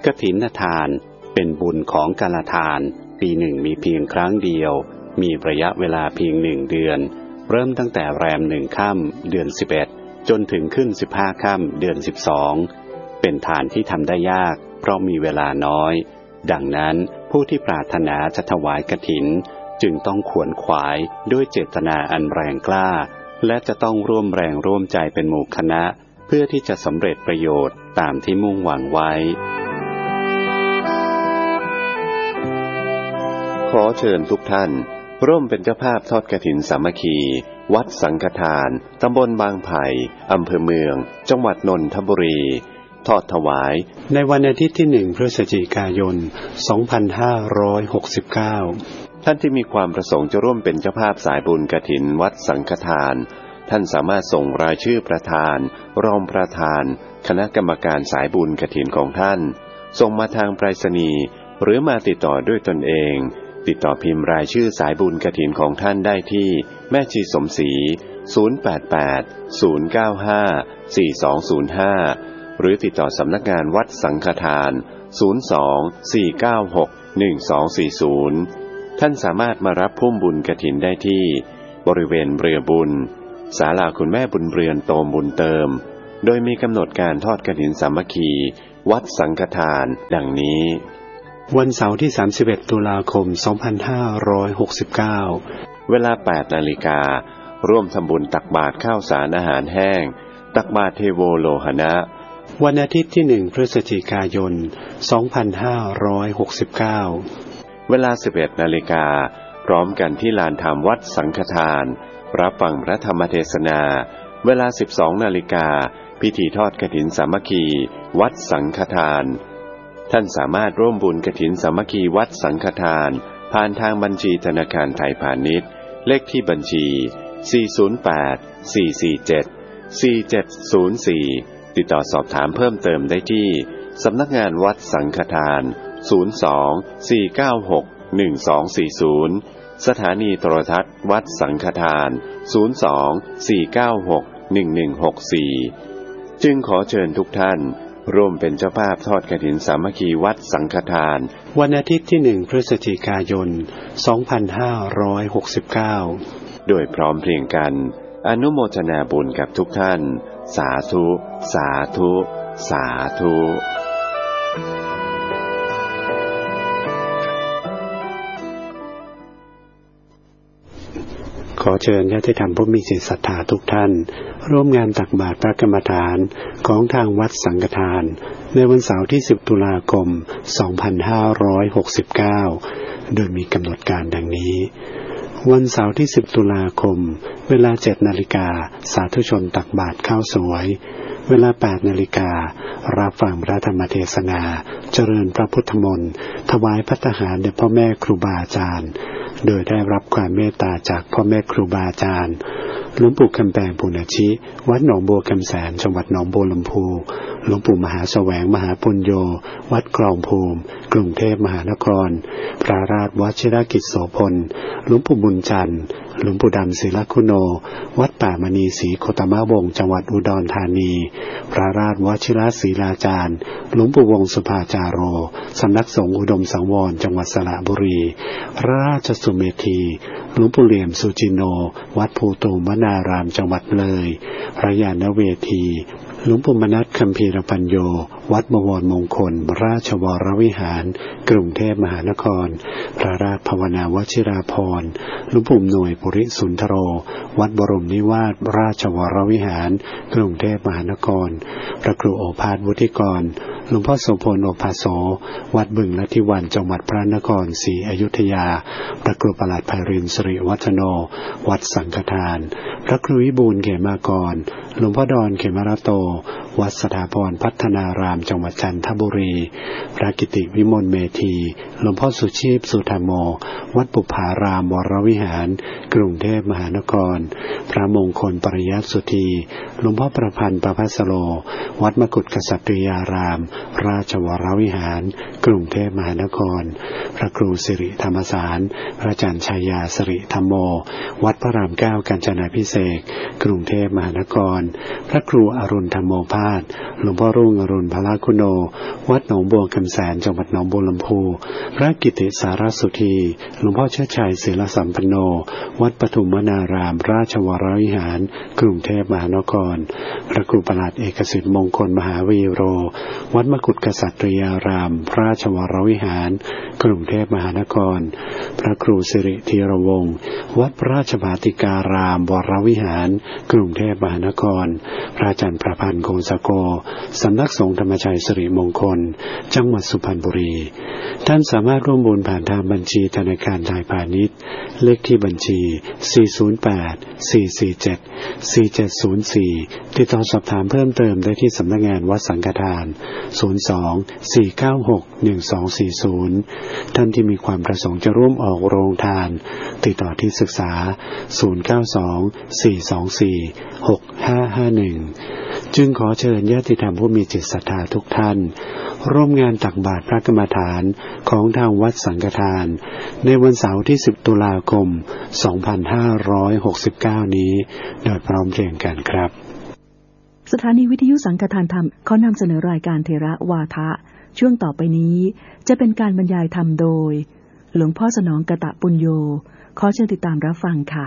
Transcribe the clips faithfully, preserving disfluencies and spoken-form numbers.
กฐินทานเป็นบุญของกาลทานปีหนึ่งมีเพียงครั้งเดียวมีระยะเวลาเพียงหนึ่งเดือนเริ่มตั้งแต่แรมหนึ่งค่ำเดือนสิบเอ็ดจนถึงขึ้นสิบห้าค่ำเดือนสิบสองเป็นทานที่ทำได้ยากเพราะมีเวลาน้อยดังนั้นผู้ที่ปรารถนาจะถวายกฐินจึงต้องขวนขวายด้วยเจตนาอันแรงกล้าและจะต้องร่วมแรงร่วมใจเป็นหมู่คณะเพื่อที่จะสำเร็จประโยชน์ตามที่มุ่งหวังไว้ขอเชิญทุกท่านร่วมเป็นเจ้าภาพทอดกฐินสามัคคีวัดสังฆทานตำบลบางไผ่อำเภอเมืองจังหวัดนนทบุรีทอดถวายในวันอาทิตย์ที่หนึ่งพฤศจิกายนสองพันห้าร้อยหกสิบเก้าท่านที่มีความประสงค์จะร่วมเป็นเจ้าภาพสายบุญกฐินวัดสังฆทานท่านสามารถส่งรายชื่อประธานรองประธานคณะกรรมการสายบุญกฐินของท่านส่งมาทางไปรษณีย์หรือมาติดต่อด้วยตนเองติดต่อพิมพ์รายชื่อสายบุญกฐินของท่านได้ที่แม่ชีสมศรีศูนย์ แปด แปด ศูนย์ เก้า ห้า สี่ สอง ศูนย์ ห้าหรือติดต่อสำนักงานวัดสังฆทานศูนย์ สอง สี่ เก้า หก หนึ่ง สอง สี่ ศูนย์ท่านสามารถมารับพุ่มบุญกฐินได้ที่บริเวณเรือบุญศาลาคุณแม่บุญเรือนโตมบุญเติมโดยมีกำหนดการทอดกฐินสามัคคีวัดสังฆทานดังนี้วันเสาร์ที่สามสิบเอ็ดตุลาคมสองพันห้าร้อยหกสิบเก้าเวลาแปดนาฬิการ่วมทำบุญตักบาตรข้าวสารอาหารแห้งตักบาตรเทโวโลหณะวันอาทิตย์ที่หนึ่งพฤศจิกายนสองพันห้าร้อยหกสิบเก้าเวลาสิบเอ็ดนาฬิกาพร้อมกันที่ลานธรรมวัดสังฆทานรับฟังพระธรรมเทศนาเวลาสิบสองนาฬิกาพิธีทอดกฐินสามัคคีวัดสังฆทานท่านสามารถร่วมบุญกฐินสามัคคีวัดสังฆทานผ่านทางบัญชีธนาคารไทยพาณิชย์เลขที่บัญชีสี่ ศูนย์ แปด สี่ สี่ เจ็ด สี่ เจ็ด ศูนย์ สี่ติดต่อสอบถามเพิ่มเติมได้ที่สำนักงานวัดสังฆทานศูนย์ สอง สี่ เก้า หก หนึ่ง สอง สี่ ศูนย์สถานีโทรทัศน์วัดสังฆทานศูนย์ สอง สี่ เก้า หก หนึ่ง หนึ่ง หก สี่จึงขอเชิญทุกท่านร่วมเป็นเจ้าภาพทอดกฐินสามัคคีวัดสังฆทานวันอาทิตย์ที่หนึ่งพฤศจิกายนสองพันห้าร้อยหกสิบเก้าโดยพร้อมเพรียงกันอนุโมทนาบุญกับทุกท่านสาธุสาธุสาธุขอเชิญญาติธรรมผู้มีจิตศรัทธาทุกท่านร่วมงานตักบาตรพระกรรมฐานของทางวัดสังฆทานในวันเสาร์ที่สิบตุลาคมสองพันห้าร้อยหกสิบเก้าโดยมีกำหนดการดังนี้วันเสาร์ที่สิบตุลาคมเวลาเจ็ดนาฬิกาสาธุชนตักบาตรข้าวสวยเวลาแปดนาฬิการับฟังพระธรรมเทศนาเจริญพระพุทธมนต์ถวายภัตตาหารแด่พ่อแม่ครูบาอาจารย์โดยได้รับความเมตตาจากพ่อแม่ครูบาอาจารย์หลวงปู่คำแปงปุณชิวัดหนองบัวคำแสนจังหวัดหนองบัวลำพูหลวงปู่มหาแสวงมหาปุญโญวัดคลองภูมิกรุงเทพมหานครพระราชวชิรกิจโสพลหลวงปู่บุญจันทร์หลวงปู่ดำศิลคุโนวัดป่ามณีศรีโคตมะวงศ์จังหวัดอุดรธานีพระราชวชิรศิลาจารย์หลวงปู่วงศ์สุภาจาโรสำนักสงฆ์อุดมสังวรจังหวัดสระบุรีพระราชสุเมธีหลวงปู่เหลี่ยมสุจิโนวัดภูตูมวนารามจังหวัดเลยพระญาณเวทีหลวงปู่มนัสคัมภีรปัญโยวัดบวรมงคลราชวรวิหารกรุงเทพมหานครพระราชภาวนาวชิราภรณ์หลวงปู่หน่วยปุริสุนทโรวัดบรมนิวาสราชวรวิหารกรุงเทพมหานครพระครูโอภาสวุฒิกรหลวงพ่อโสพลโอภาโสวัดบึงลัทธิวันจังหวัดพระนครศรีอยุธยาพระครูประหลัดไพรินทร์สิริวัฒโนวัดสังฆทานพระครูวิบูลย์เขมากรหลวงพ่อดอนเขมรโตวัดสถาพรพัฒนารามจังหวัดจันทบุรีพระกิติวิมลเมธีหลวงพ่อสุชีพสุธรรมโมวัดปุพารามวรวิหารกรุงเทพมหานครพระมงคลปริยัติสุธีหลวงพ่อประพันธ์ประภัสโรวัดมกุฏกษัตริยารามราชวรวิหารกรุงเทพมหานครพระครูสิริธรรมสารพระอาจารย์ชัยยาสิริธรรมโมวัดพระรามเก้ากาญจนาภิเษกกรุงเทพมหานครพระครูอรุณธรรมโมภราชหลวงพ่อรุ่งอรุณพละคุโนวัดหนองบัวคำแสนจังหวัดหนองบัวลำพูพระกิติสารสุธีหลวงพ่อเชิดชัยศิลสัมปันโนวัดปฐุมวนารามราชวรวิหารกรุงเทพมหานครพระครูประหลัดเอกสิทธิ์มงคลมหาวีโรวัดมกุฏกษัตริยารามราชวรวิหารกรุงเทพมหานครพระครูสิริธีรวงศ์วัดพระราชบาติการามวรวิหารกรุงเทพมหานครพระอาจารย์ประพันธ์คงสโกสำนักสงฆ์ธรรมชัยสิริมงคลจังหวัดสุพรรณบุรีท่านสามารถร่วมบุญผ่านทางบัญชีธนาคารไทยพาณิชย์เลขที่บัญชี สี่ ศูนย์ แปด สี่ สี่ เจ็ด สี่ เจ็ด ศูนย์ สี่ ติดต่อสอบถามเพิ่มเติมได้ที่สำนักงานวัดสังฆทาน ศูนย์ สอง สี่ เก้า หก หนึ่ง สอง สี่ ศูนย์ ท่านที่มีความประสงค์จะร่วมออกโรงทานติดต่อที่ศึกษา ศูนย์ เก้า สอง สี่ สอง สี่ หก ห้า ห้า หนึ่ง จึงขอเชิญญาติธรรมผู้มีจิตศรัทธาทุกท่านร่วมงานตักบาตรพระกรรมฐานของทางวัดสังฆทานในวันเสาร์ที่สิบตุลาคมสองพันห้าร้อยหกสิบเก้านี้โดยพร้อมเพรียงกันครับสถานีวิทยุสังฆทานธรรมขอนำเสนอรายการเทระวาทะช่วงต่อไปนี้จะเป็นการบรรยายธรรมโดยหลวงพ่อสนองกตปุญโญขอเชิญติดตามรับฟังค่ะ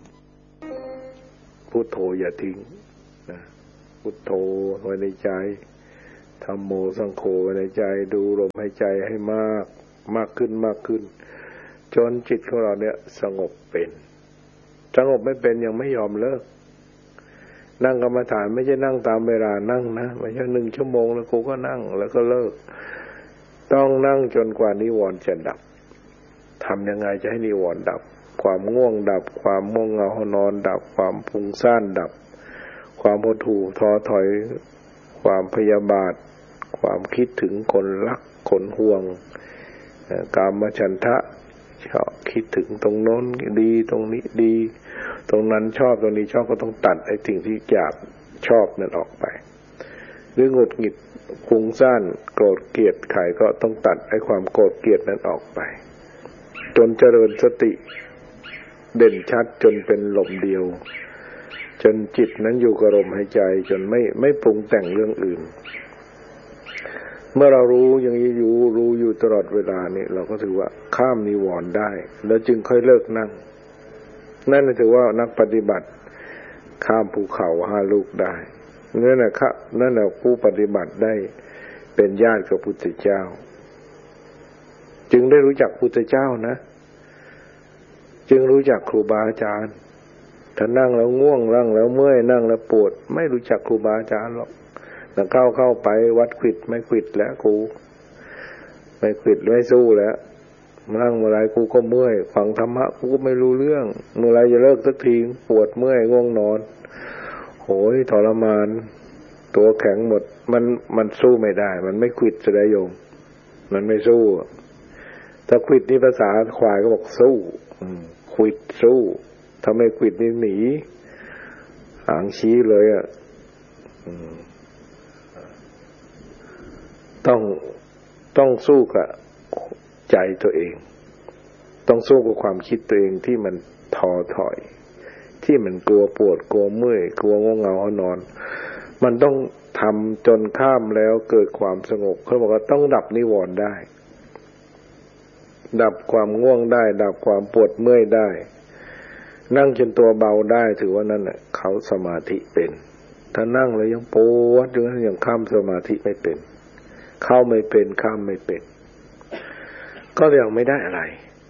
พุทโธอย่าทิ้งนะพุทโธไว้ในใจธัมโมสังโฆไว้ในใจดูลมหายใจให้มากมากขึ้นมากขึ้นจนจิตของเราเนี่ยสงบเป็นสงบไม่เป็นยังไม่ยอมเลิกนั่งกรรมฐานไม่ใช่นั่งตามเวลานั่งนะไม่ใช่หนึ่งชั่วโมงแล้วกูก็นั่งแล้วก็เลิกต้องนั่งจนกว่านิวรณ์จะดับทำยังไงจะให้นิวรณ์ดับความง่วงดับความง่วงเหงานอนดับความฟุ้งซ่านดับความหดหู่ท้อถอยความพยาบาทความคิดถึงคนรักคนห่วงกามฉันทะชอบคิดถึงตรงโน้นดีตรงนี้ดีตรงนั้นชอบตรงนี้ชอบก็ต้องตัดไอ้สิ่งที่อยากชอบนั่นออกไปหรือหงุดหงิดฟุ้งซ่านโกรธเกลียดใครก็ต้องตัดไอ้ความโกรธเกลียดนั้นออกไปจนเจริญสติเด่นชัดจนเป็นลมเดียวจนจิตนั้นอยู่กับลมหายใจจนไม่ไม่ปรุงแต่งเรื่องอื่นเมื่อเรารู้อย่างนี้อยู่รู้อยู่ตลอดเวลานี่เราก็ถือว่าข้ามนิวรณ์ได้แล้วจึงค่อยเลิกนั่งนั่นถือว่านักปฏิบัติข้ามภูเขาห้าลูกได้นั่นแหละครับนั่นแหละผู้ปฏิบัติได้เป็นญาติกับพุทธเจ้าจึงได้รู้จักพุทธเจ้านะจึงรู้จักครูบาอาจารย์ถ้านั่งแล้วง่วงนั่งแล้วเมื่อยนั่งแล้วปวดไม่รู้จักครูบาอาจารย์หรอกแล้วเข้าเข้าไปวัดขวิดไม่ขวิดแล้วกูไม่ขวิดไม่สู้แล้วนั่งเมื่อไรกูก็เมื่อยฟังธรรมะกูก็ไม่รู้เรื่องเมื่อไรจะเลิกสักทีปวดเมื่อยง่วงนอนโหยทรมานตัวแข็งหมดมันมันสู้ไม่ได้มันไม่ขวิดแสดงโยมมันไม่สู้ถ้าขวิดนี่ภาษาควายก็บอกสู้ขวิดสู้ถ้าไม่ขวิดนี่หนีหางชี้เลยอ่ะต้องต้องสู้กับใจตัวเองต้องสู้กับความคิดตัวเองที่มันท้อถอยที่มันกลัวปวดกลัวเมื่อยกลัวง่วงเหงาหานอนมันต้องทำจนข้ามแล้วเกิดความสงบเขาบอกว่าต้องดับนิวรณ์ได้ดับความง่วงได้ดับความปวดเมื่อยได้นั่งจนตัวเบาได้ถือว่านั่นแหละเขาสมาธิเป็นถ้านั่งแล้วยังปวดอยู่นั้นยังข้ามสมาธิไม่เป็นเข้าไม่เป็นข้ามไม่เป็นก็ยังไม่ได้อะไร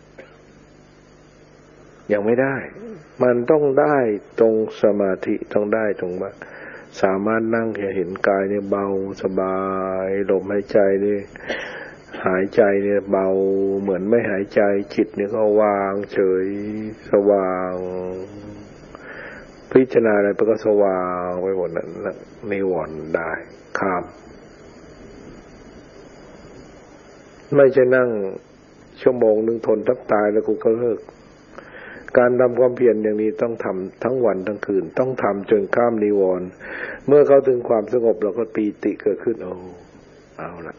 ยังไม่ได้มันต้องได้ตรงสมาธิต้องได้ตรงว่าสามารถนั่งเห็นกายเนี่ยเบาสบายลมหายใจเนี่ยหายใจเนี่ยเบาเหมือนไม่หายใจจิตเนี่ยก็วางเฉยสว่างพิจารณาอะไรก็สว่างไปหมดนั้นนิวรณ์ได้ข้ามไม่ใช่นั่งชั่วโมงนึงทนทับตายแล้วกูก็เลิกการทำความเพียรอย่างนี้ต้องทำทั้งวันทั้งคืนต้องทำจนข้ามนิวรณ์เมื่อเข้าถึงความสงบเราก็ปีติเกิดขึ้นโอ้เอาละ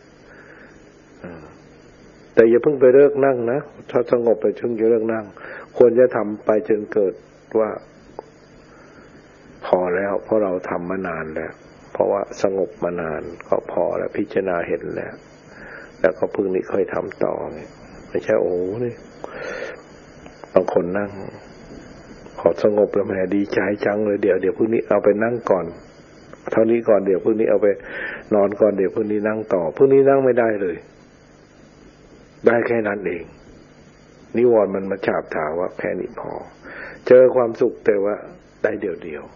แต่อย่าเพิ่งไปเลิกนั่งนะถ้าสงบไปถึงจะเลิกนั่งควรจะทำไปจนเกิดว่าพอแล้วเพราะเราทำมานานแล้วพราะว่าสงบมานานก็พอแล้วพิจารณาเห็นแล้วแล้วก็พึ่งนี้ค่อยทำต่อไม่ใช่โอ้นี่บางคนนั่งพอสงบแล้วแม่ดีใจจังเลยเดี๋ยวเดี๋ยวพึ่งนี้เอาไปนั่งก่อนเท่านี้ก่อนเดี๋ยวพึ่งนี้เอาไปนอนก่อนเดี๋ยวพึ่งนี้นั่งต่อพึ่งนี้นั่งไม่ได้เลยได้แค่นั้นเองนิวรณ์มันมาฉาบถาว่าแค่นี้พอเจอความสุขแต่ว่าได้เดียวเดียว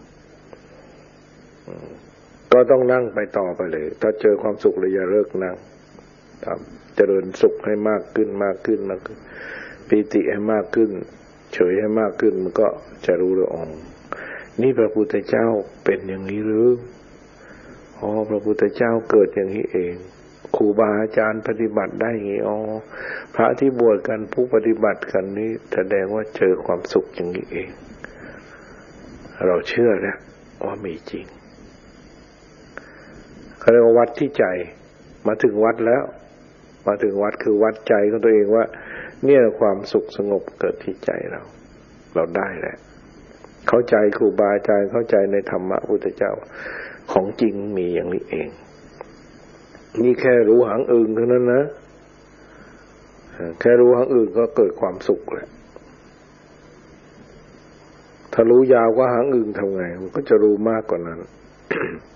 ก็ต้องนั่งไปต่อไปเลยถ้าเจอความสุขเลยอย่าเลิกนั่งครับเจริญสุขให้มากขึ้นมากขึ้นมากขึ้นปีติให้มากขึ้นเฉยให้มากขึ้นมันก็จะรู้เลยอ๋อนี่พระพุทธเจ้าเป็นอย่างนี้หรืออ๋อพระพุทธเจ้าเกิดอย่างนี้เองครูบาอาจารย์ปฏิบัติได้อย่างนี้อ๋อพระที่บวชกันผู้ปฏิบัติกันนี้แสดงว่าเจอความสุขอย่างนี้เองเราเชื่อแล้วว่ามีจริงเขาเรียกว่าวัดที่ใจมาถึงวัดแล้วมาถึงวัดคือวัดใจของตัวเองว่าเนี่ยความสุขสงบเกิดที่ใจเราเราได้แหละเข้าใจครูบาอาจารย์เข้าใจในธรรมะพุทธเจ้าของจริงมีอย่างนี้เองนี่แค่รู้หางอึ่งเท่านั้นนะแค่รู้หางอึ่งก็เกิดความสุขแล้วถ้ารู้ยาวกว่าหางอึ่งทำไงมันก็จะรู้มากกว่านั้น